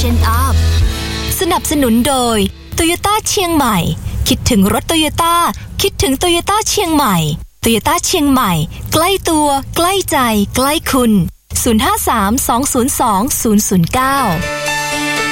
Freshen Up สนับสนุนโดย Toyota เชียงใหม่คิดถึงรถ Toyota คิดถึง Toyota เชียงใหม่ Toyota เชียงใหม่ใกล้ตัวใกล้ใจใกล้คุณ053 202 009